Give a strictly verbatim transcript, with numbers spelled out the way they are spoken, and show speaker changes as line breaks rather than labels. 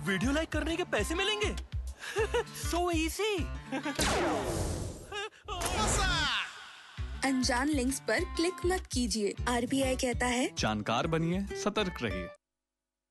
Video like करने के पैसे मिलेंगे? So easy.
अनजान लिंक्स पर क्लिक मत कीजिए। आर बी आई कहता है
जानकार बनिए, सतर्क रहिए।